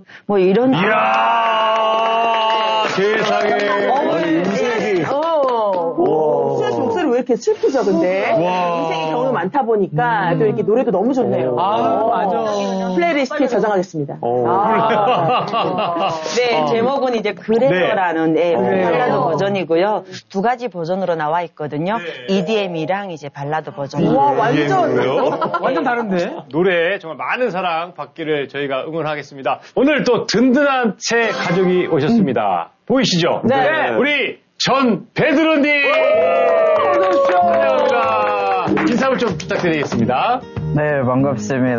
뭐 이런. 이야, 세상에. 수현 씨 목소리 왜 이렇게 슬프죠, 근데? 인생의 경험이 많다 보니까 또 이렇게 노래도 너무 좋네요. 맞아. 플레이리스트에 저장하겠습니다. 네, 제목은 이제 그래서라는 발라드 버전이고요. 두 가지 버전으로 나와 있거든요. EDM이랑 이제 발라드 버전. 와, 완전 다른데? 노래 정말 많은 사랑 받기를 저희가 응원하겠습니다. 오늘 또 든든한 새 가족이 오셨습니다. 보이시죠? 네. 우리 전 베드로님! 어서오십시오! 환영합니다. 인사를 좀 부탁드리겠습니다. 네, 반갑습니다.